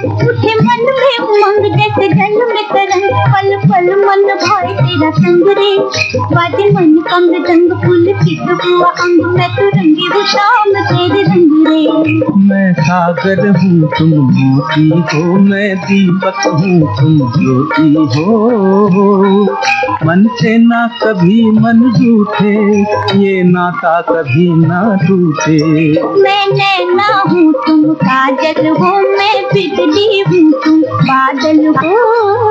उठे मन में उमंग जैसे जल में तरंग, पल पल मन भाए तेरा संग रे। बाजे मन का मृदंग पुलकित हुआ अंग, मैं तो रंगी हूँ शाम तेरे रंग रे। मैं सागर हूँ तुम मोती हो, मैं दीपक हूँ तुम ज्योति हो। मन से ना कभी मन रूठे, ये नाता कभी ना टूटे। मैं नैना हूँ तुम काजल हो, मैं बिजली हूँ तुम बादल हो।